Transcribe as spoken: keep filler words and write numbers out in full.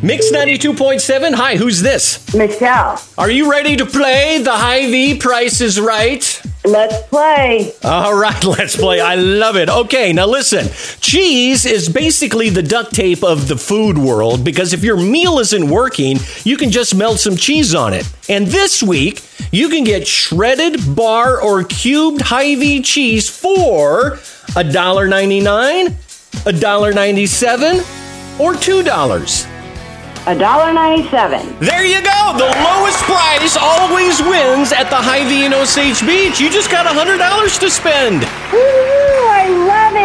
Mix ninety-two point seven. Hi, who's this? Michelle. Are you ready to play the Hy-Vee Price is Right? Let's play. All right, let's play. I love it. Okay, now listen. Cheese is basically the duct tape of the food world because if your meal isn't working, you can just melt some cheese on it. And this week, you can get shredded, bar, or cubed Hy-Vee cheese for one dollar ninety-nine, one dollar ninety-seven, or two dollars. one dollar ninety-seven. There you go. The lowest price always wins at the Hy-Vee in Osage Beach. You just got one hundred dollars to spend. Woo, I love